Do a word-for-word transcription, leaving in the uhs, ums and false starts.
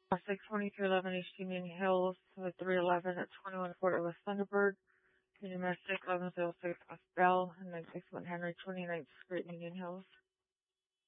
six twenty-three eleven East Union Hills, with three eleven at twenty-one forty West Thunderbird, Union Domestic eleven oh six West Bell, and nine sixty-one Henry twenty-ninth Street, Union Hills.